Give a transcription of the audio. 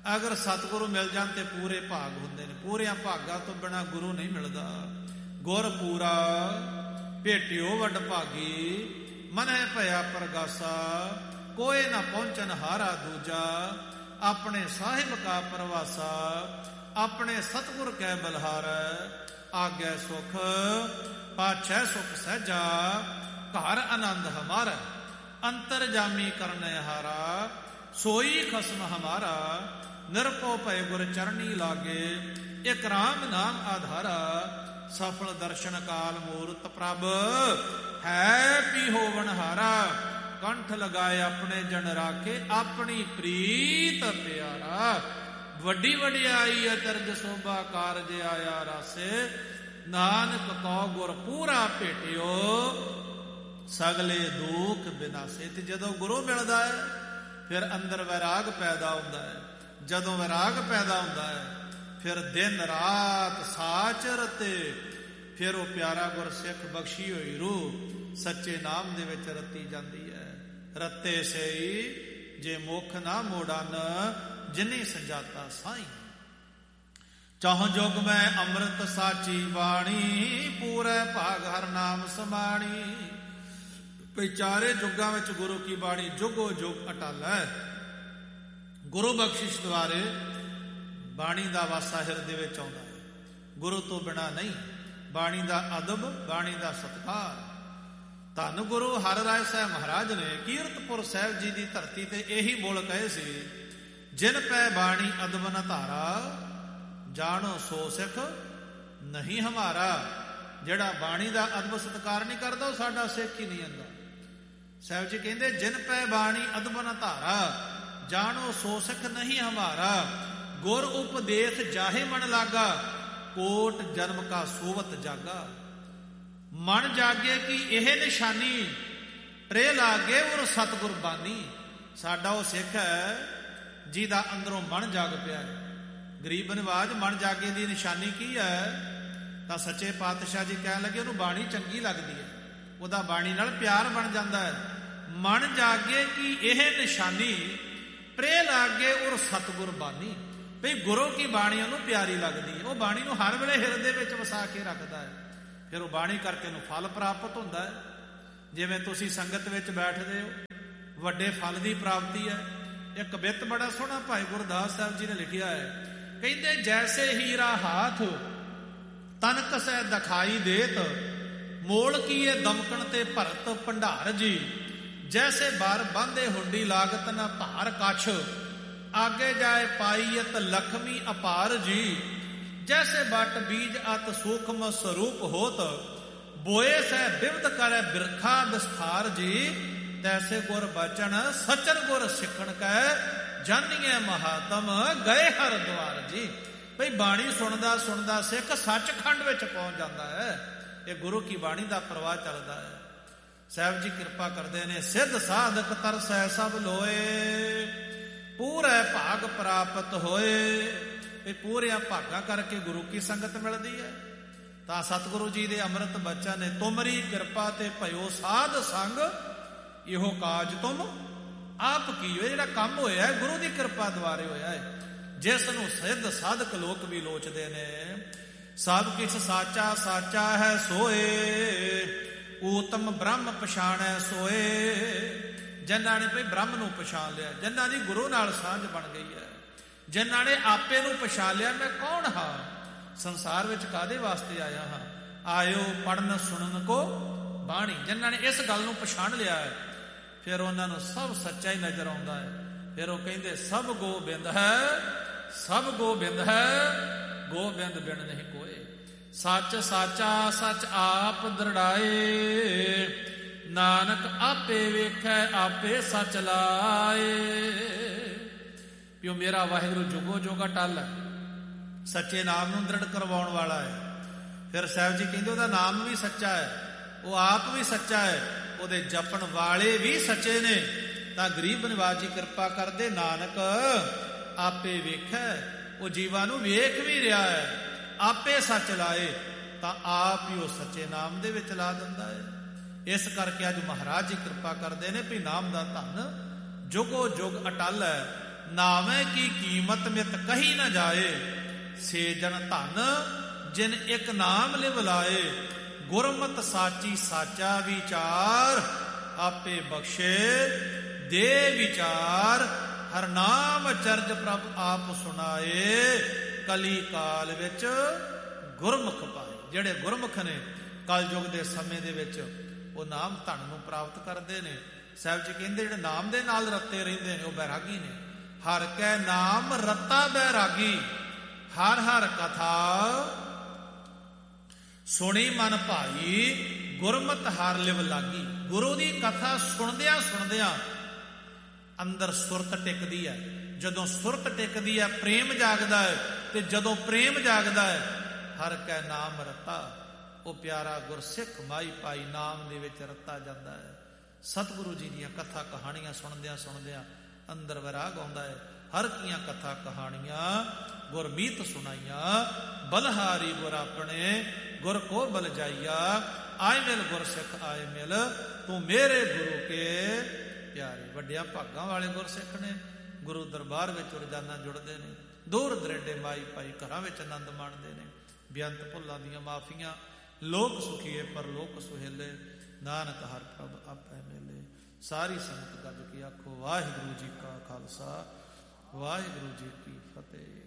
ਅਗਰ ਸਤਿਗੁਰੂ ਮਿਲ ਜਾਣ ਤੇ ਪੂਰੇ ਭਾਗ ਹੁੰਦੇ ਨੇ। ਪੂਰਿਆਂ ਭਾਗਾਂ ਤੋਂ ਬਿਨਾ ਗੁਰੂ ਨਹੀਂ ਮਿਲਦਾ। ਗੁਰ ਪੂਰਾ ਭੇਟਿਓ ਵੱਡ ਭਾਗੀ, ਮਨੈ ਭਇਆ ਪ੍ਰਗਾਸਾ, ਕੋਏ ਨਾ ਪਹੁੰਚਨ ਹਾਰਾ ਦੂਜਾ, ਆਪਣੇ ਸਾਹਿਬ ਕਾ ਪ੍ਰਵਾਸਾ, ਆਪਣੇ ਸਤਿਗੁਰ ਕੈ ਬਲਹਾਰੈ, ਆਗੈ ਸੁਖ ਪਾਛੈ ਸੁਖ ਸਹਿਜਾ, ਘਰ ਆਨੰਦ ਹਮਾਰਾ, ਅੰਤਰ ਜਾਮੀ ਕਰਨੈ ਹਾਰਾ, ਸੋਈ ਖਸਮ ਹਮਾਰਾ, ਨਿਰਭਉ ਭੈ ਗੁਰ ਚਰਣੀ ਲਾਗੇ, ਇਕ ਰਾਮ ਨਾਮ ਆਧਾਰਾ, ਸਫਲ ਦਰਸ਼ਨ ਕਾਲ ਮੂਰਤ ਪ੍ਰਭ, ਹੈ ਪੀ ਹੋਵਨ ਹਾਰਾ, ਕੰਠ ਲਗਾਏ ਆਪਣੇ ਜਨ ਰਾਖੇ, ਆਪਣੀ ਪ੍ਰੀਤ ਪਿਆਰਾ, ਵੱਡੀ ਵਡਿਆਈ ਅਚਰਜ ਸੋਭਾ ਕਾਰਜ ਆਇਆ ਰਾਸੇ, ਨਾਨਕ ਕਉ ਗੁਰ ਪੂਰਾ ਭੇਟਿਓ, ਸਗਲੇ ਦੁਖ ਬਿਨਾਸੇ। ਤੇ ਜਦੋਂ ਗੁਰੂ ਮਿਲਦਾ ਹੈ ਫਿਰ ਅੰਦਰ ਵੈਰਾਗ ਪੈਦਾ ਹੁੰਦਾ ਹੈ। ਜਦੋਂ ਵੈਰਾਗ ਪੈਦਾ ਹੁੰਦਾ ਹੈ ਫਿਰ ਦਿਨ ਰਾਤ ਸਾਚ ਰਤੇ, ਫਿਰ ਉਹ ਪਿਆਰਾ ਗੁਰਸਿੱਖ ਬਖਸ਼ੀ ਹੋਈ ਰੂਹ ਸੱਚੇ ਨਾਮ ਦੇ ਵਿੱਚ ਰਤੀ ਜਾਂਦੀ ਹੈ। ਰਤੇ ਸਈ ਜੇ ਮੁਖ ਨਾ ਮੋੜਨ, ਜਿਨੇ ਸੰਜਾਤਾ ਸਾਈਂ, ਚਾਹੁ ਜੁਗ ਮੈਂ ਅੰਮ੍ਰਿਤ ਸਾਚੀ ਬਾਣੀ, ਪੂਰੇ ਭਾਗ ਹਰ ਨਾਮ ਸਮਾਣੀ। ਭਈ ਚਾਰੇ ਯੁੱਗਾਂ ਵਿੱਚ ਗੁਰੂ ਕੀ ਬਾਣੀ ਜੁਗੋ ਜੁਗ ਅਟਲ ਹੈ। ਗੁਰੂ ਬਖਸ਼ਿਸ਼ ਦੁਆਰੇ ਬਾਣੀ ਦਾ ਵਾਸਾ ਹਿਰਦੇ ਵਿੱਚ ਆਉਂਦਾ ਹੈ। ਗੁਰੂ ਤੋਂ ਬਿਨਾਂ ਨਹੀਂ। ਬਾਣੀ ਦਾ ਅਦਬ, ਬਾਣੀ ਦਾ ਸਤਿਕਾਰ। ਧੰਨ ਗੁਰੂ ਹਰਿ ਰਾਇ ਸਾਹਿਬ ਮਹਾਰਾਜ ਨੇ ਕੀਰਤਪੁਰ ਸਾਹਿਬ ਜੀ ਦੀ ਧਰਤੀ ਤੇ ਇਹੀ ਬੋਲ ਕਹੇ ਸੀ, ਜਿਨ ਪੈ ਬਾਣੀ ਅਦਬ ਨ ਧਾਰਾ, ਜਾਣੋ ਸੋ ਸਿੱਖ ਨਹੀਂ ਹਮਾਰਾ। ਜਿਹੜਾ ਬਾਣੀ ਦਾ ਅਦਬ ਸਤਿਕਾਰ ਨਹੀਂ ਕਰਦਾ ਉਹ ਸਾਡਾ ਸਿੱਖ ਹੀ ਨਹੀਂ ਹੁੰਦਾ। ਸਾਹਿਬ ਜੀ ਕਹਿੰਦੇ, ਜਿਨ ਪੈ ਬਾਣੀ ਅਦਬ ਨ ਧਾਰਾ, ਜਾਣੋ ਸੋ ਸਿੱਖ ਨਹੀਂ ਹਮਾਰਾ। ਗੁਰ ਉਪਦੇਸ਼ ਜਾਹੇ ਮਨ ਲਾਗਾ, ਕੋਟ ਜਨਮ ਕਾ ਸੋਵਤ ਜਾਗਾ। ਮਨ ਜਾਗੇ ਕਿ ਇਹ ਨਿਸ਼ਾਨੀ, ਪ੍ਰੇ ਲਾਗੇ ਔਰ ਸਤਿਗੁਰ ਬਾਨੀ। ਸਾਡਾ ਉਹ ਸਿੱਖ ਹੈ ਜਿਹਦਾ ਅੰਦਰੋਂ ਮਨ ਜਾਗ ਪਿਆ ਹੈ। ਗਰੀਬ ਨਿਵਾਜ ਮਨ ਜਾਗੇ ਦੀ ਨਿਸ਼ਾਨੀ ਕੀ ਹੈ? ਤਾਂ ਸੱਚੇ ਪਾਤਸ਼ਾਹ ਜੀ ਕਹਿਣ ਲੱਗੇ ਉਹਨੂੰ ਬਾਣੀ ਚੰਗੀ ਲੱਗਦੀ ਹੈ, ਉਹਦਾ ਬਾਣੀ ਨਾਲ ਪਿਆਰ ਬਣ ਜਾਂਦਾ ਹੈ। ਮਨ ਜਾਗੇ ਕਿ ਇਹ ਨਿਸ਼ਾਨੀ, ਪ੍ਰੇ ਲਾਗੇ ਔਰ ਸਤਿਗੁਰ ਬਾਨੀ। ਭਈ ਗੁਰੂ ਕੀ ਬਾਣੀ ਉਹਨੂੰ ਪਿਆਰੀ ਲੱਗਦੀ ਹੈ, ਉਹ ਬਾਣੀ ਨੂੰ ਹਰ ਵੇਲੇ ਹਿਰਦੇ ਵਿੱਚ ਵਸਾ ਕੇ ਰੱਖਦਾ ਹੈ। ਫਿਰ ਉਹ ਬਾਣੀ ਕਰਕੇ ਉਹਨੂੰ ਫਲ ਪ੍ਰਾਪਤ ਹੁੰਦਾ ਹੈ। ਜਿਵੇਂ ਤੁਸੀਂ ਸੰਗਤ ਵਿੱਚ ਬੈਠਦੇ ਹੋ, ਵੱਡੇ ਫਲ ਦੀ ਪ੍ਰਾਪਤੀ ਹੈ। ਇੱਕ ਬਿੱਤ ਬੜਾ ਸੋਹਣਾ ਭਾਈ ਗੁਰਦਾਸ ਸਾਹਿਬ ਜੀ ਨੇ ਲਿਖਿਆ ਹੈ, ਕਹਿੰਦੇ ਜੈਸੇ ਹੀਰਾ ਹਾਥ ਤਨ ਕਸੈ ਦਿਖਾਈ ਦੇਤ, ਮੋਲ ਕੀਏ ਦਮਕਣ ਤੇ ਭਰਤ ਭੰਡਾਰ ਜੀ। ਜੈਸੇ ਬਾਰ ਬਾਂਧੇ ਹੁੰਡੀ ਲਾਗਤ ਨਾ ਭਾਰ ਕਛ, ਆਗੇ ਜਾਏ ਪਾਈਅਤ ਲਖਮੀ ਅਪਾਰ ਜੀ। ਜੈਸੇ ਬਟ ਬੀਜ ਅਤ ਸੂਖਮ ਸਰੂਪ ਹੋਤ, ਬੋਏ ਸਹਿ ਬਿਵਦ ਕਰੈ ਬਿਰਖਾ ਵਿਸਥਾਰ ਜੀ। ਤੈਸੇ ਗੁਰ ਬਚਨ ਸਚਨ ਗੁਰ ਸਿੱਖਣ ਕੈ, ਜਾਨੀਏ ਮਹਾਤਮ ਗਏ ਹਰ ਦੁਆਰ ਜੀ। ਭਈ ਬਾਣੀ ਸੁਣਦਾ ਸੁਣਦਾ ਸਿੱਖ ਸੱਚਖੰਡ ਵਿੱਚ ਪਹੁੰਚ ਜਾਂਦਾ ਹੈ। ਇਹ ਗੁਰੂ ਕੀ ਬਾਣੀ ਦਾ ਪ੍ਰਵਾਹ ਚੱਲਦਾ ਹੈ। ਸਾਹਿਬ ਜੀ ਕਿਰਪਾ ਕਰਦੇ ਨੇ, ਸਿੱਧ ਸਾਧਕ ਤਰਸੈ ਸਭ ਲੋਏ, ਪੂਰੇ ਭਾਗ ਪ੍ਰਾਪਤ ਹੋਏ। ਇਹ ਪੂਰਿਆਂ ਭਾਗਾਂ ਕਰਕੇ ਗੁਰੂ ਕੀ ਸੰਗਤ ਮਿਲਦੀ ਹੈ। ਤਾਂ ਸਤਿਗੁਰੂ ਜੀ ਦੇ ਅੰਮ੍ਰਿਤ ਬਚਨ ਨੇ, ਤੁਮਰੀ ਕਿਰਪਾ ਤੇ ਭਇਓ ਸਾਧ ਸੰਗ, ਇਹੋ ਕਾਜ ਤੁਮ ਆਪ ਕੀਓ। ਜਿਹੜਾ ਕੰਮ ਹੋਇਆ ਗੁਰੂ ਦੀ ਕਿਰਪਾ ਦੁਆਰੇ ਹੋਇਆ ਹੈ, ਜਿਸ ਨੂੰ ਸਿੱਧ ਸਾਧਕ ਲੋਕ ਵੀ ਲੋਚਦੇ ਨੇ। ਸਭ ਕਿਛ ਸਾਚਾ ਸਾਚਾ ਹੈ ਸੋਏ, ਊਤਮ ਬ੍ਰਹਮ ਪਛਾਣੈ ਸੋਏ। ਜਿਨ੍ਹਾਂ ਨੇ ਭਈ ਬ੍ਰਹਮ ਨੂੰ ਪਛਾਣ ਲਿਆ, ਜਿਨ੍ਹਾਂ ਦੀ ਗੁਰੂ ਨਾਲ ਸਾਂਝ ਬਣ ਗਈ ਹੈ, ਜਿਨ੍ਹਾਂ ਨੇ ਆਪੇ ਨੂੰ ਪਛਾਣ ਲਿਆ, ਮੈਂ ਕੌਣ ਹਾਂ, ਸੰਸਾਰ ਵਿੱਚ ਕਾਹਦੇ ਵਾਸਤੇ ਆਇਆ ਹਾਂ, ਆਇਓ ਪੜਨ ਸੁਣਨ ਕੋ ਬਾਣੀ। ਜਿਨ੍ਹਾਂ ਨੇ ਇਸ ਗੱਲ ਨੂੰ ਪਛਾਣ ਲਿਆ ਹੈ, ਫਿਰ ਉਹਨਾਂ ਨੂੰ ਸਭ ਸੱਚਾ ਹੀ ਨਜ਼ਰ ਆਉਂਦਾ ਹੈ। ਫਿਰ ਉਹ ਕਹਿੰਦੇ ਸਭ ਗੋਬਿੰਦ ਹੈ, ਸਭ ਗੋਬਿੰਦ ਹੈ, ਗੋਬਿੰਦ ਬਿਨ ਨਹੀਂ ਕੋਏ। ਸੱਚ ਸਾਚਾ ਸੱਚ ਆਪ ਦ੍ਰਿੜਾਏ, ਨਾਨਕ ਆਪੇ ਵੇਖੈ ਆਪੇ ਸੱਚ ਲਾਏ। ਪਿਓ ਮੇਰਾ ਵਾਹਿਗੁਰੂ ਜੁਗੋ ਜੋਗਾ ਟਲ ਹੈ, ਸੱਚੇ ਨਾਮ ਨੂੰ ਦ੍ਰਿੜ ਕਰਵਾਉਣ ਵਾਲਾ ਹੈ। ਫਿਰ ਸਾਹਿਬ ਜੀ ਕਹਿੰਦੇ ਉਹਦਾ ਨਾਮ ਵੀ ਸੱਚਾ ਹੈ, ਉਹ ਆਪ ਵੀ ਸੱਚਾ ਹੈ, ਉਹਦੇ ਜਪਣ ਵਾਲੇ ਵੀ ਸੱਚੇ ਨੇ। ਤਾਂ ਗਰੀਬ ਨਿਵਾਜ ਜੀ ਕਿਰਪਾ ਕਰਦੇ, ਨਾਨਕ ਆਪੇ ਵੇਖੈ, ਉਹ ਜੀਵਾਂ ਨੂੰ ਵੇਖ ਵੀ ਰਿਹਾ ਹੈ, ਆਪੇ ਸੱਚ ਲਾਏ। ਤਾਂ ਆਪ ਹੀ ਉਹ ਸੱਚੇ ਨਾਮ ਦੇ ਵਿੱਚ ਲਾ ਦਿੰਦਾ ਹੈ। ਇਸ ਕਰਕੇ ਅੱਜ ਮਹਾਰਾਜ ਜੀ ਕਿਰਪਾ ਕਰਦੇ ਨੇ ਵੀ ਨਾਮ ਦਾ ਧਨ ਜੁਗੋ ਜੁਗ ਅਟਲ ਹੈ। ਨਾਵੇਂ ਕੀ ਕੀਮਤ ਮਿਤ ਕਹੀ ਨਾ ਜਾਏ। ਸੇ ਜਨ ਧਨ ਜਿਨ ਇੱਕ ਨਾਮ ਲਿਵ ਲਾਏ। ਗੁਰਮਤਿ ਸਾਚੀ ਸਾਚਾ ਵਿਚਾਰ ਆਪੇ ਬਖਸ਼ੇ ਦੇ ਵਿਚਾਰ। ਹਰ ਨਾਮ ਚਰਜ ਪ੍ਰਭ ਆਪ ਸੁਣਾਏ। ਕਲੀ ਕਾਲ ਵਿੱਚ ਗੁਰਮੁਖ ਪਾਏ। ਜਿਹੜੇ ਗੁਰਮੁਖ ਨੇ ਕਲਯੁਗ ਦੇ ਸਮੇਂ ਦੇ ਵਿੱਚ ਉਹ ਨਾਮ ਧਨ ਨੂੰ ਪ੍ਰਾਪਤ ਕਰਦੇ ਨੇ। ਸਾਹਿਬ ਜੀ ਕਹਿੰਦੇ ਜਿਹੜੇ ਨਾਮ ਦੇ ਨਾਲ ਰੱਤੇ ਰਹਿੰਦੇ ਨੇ ਉਹ ਬੈਰਾਗੀ ਨੇ। ਹਰ ਕੈ ਨਾਮ ਰੱਤਾ ਬੈਰਾਗੀ। ਹਰ ਹਰ ਕਥਾ ਸੁਣੀ ਮਨ ਭਾਈ। ਗੁਰਮਤਿ ਹਰ ਲਿਵ ਲਾਗੀ। ਗੁਰੂ ਦੀ ਕਥਾ ਸੁਣਦਿਆਂ ਸੁਣਦਿਆਂ ਅੰਦਰ ਸੁਰਤ ਟਿਕਦੀ ਹੈ। ਜਦੋਂ ਸੁਰਤ ਟਿਕਦੀ ਹੈ ਪ੍ਰੇਮ ਜਾਗਦਾ ਹੈ। ਤੇ ਜਦੋਂ ਪ੍ਰੇਮ ਜਾਗਦਾ ਹੈ ਹਰ ਕੈ ਨਾਮ ਰੱਤਾ। ਉਹ ਪਿਆਰਾ ਗੁਰਸਿੱਖ ਮਾਈ ਪਾਈ ਨਾਮ ਦੇ ਵਿੱਚ ਰੱਤਾ ਜਾਂਦਾ ਹੈ। ਸਤਿਗੁਰੂ ਜੀ ਦੀਆਂ ਕਥਾ ਕਹਾਣੀਆਂ ਸੁਣਦਿਆਂ ਸੁਣਦਿਆਂ ਅੰਦਰ ਵਿਰਾਗ ਆਉਂਦਾ ਹੈ। ਹਰ ਕੀਆਂ ਕਥਾ ਕਹਾਣੀਆਂ ਗੁਰਮੀਤ ਸੁਣਾਈਆਂ। ਬਲਹਾਰੀ ਗੁਰ ਆਪਣੇ ਗੁਰ ਕੋ ਬਲ ਜਾਈਆ। ਆਏ ਮਿਲ ਗੁਰਸਿੱਖ ਆਏ ਮਿਲ ਤੂੰ ਮੇਰੇ ਗੁਰੂ ਕੇ ਪਿਆਰੇ। ਵੱਡਿਆਂ ਭਾਗਾਂ ਵਾਲੇ ਗੁਰਸਿੱਖ ਨੇ। ਗੁਰੂ ਦਰਬਾਰ ਵਿੱਚ ਰੋਜ਼ਾਨਾ ਜੁੜਦੇ ਨੇ। ਦੂਰ ਦਰੇਡੇ ਮਾਈ ਭਾਈ ਘਰਾਂ ਵਿੱਚ ਆਨੰਦ ਮਾਣਦੇ ਨੇ। ਬੇਅੰਤ ਭੁੱਲਾਂ ਦੀਆਂ ਮਾਫੀਆਂ। ਲੋਕ ਸੁਖੀਏ ਪਰ ਲੋਕ ਸੁਹੇਲੇ। ਨਾਨਕ ਹਰ ਪ੍ਰਭ ਆਪੇ ਮੇਲੇ। ਸਾਰੀ ਸੰਗਤ ਗੱਜ ਕੇ ਆਖੋ ਵਾਹਿਗੁਰੂ ਜੀ ਕਾ ਖਾਲਸਾ ਵਾਹਿਗੁਰੂ ਜੀ ਕੀ ਫਤਿਹ।